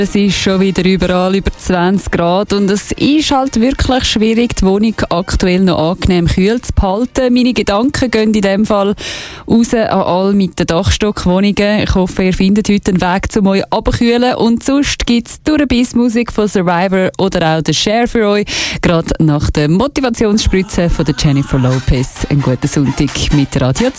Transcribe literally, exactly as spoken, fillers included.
Es ist schon wieder überall über zwanzig Grad und es ist halt wirklich schwierig, die Wohnung aktuell noch angenehm kühl zu behalten. Meine Gedanken gehen in dem Fall raus an alle mit den Dachstockwohnungen. Ich hoffe, ihr findet heute einen Weg, um euch abzukühlen. Und sonst gibt es Durchbiss-Musik von Survivor oder auch den Share für euch. Gerade nach der Motivationsspritze von der Jennifer Lopez. Einen guten Sonntag mit Radio zwei.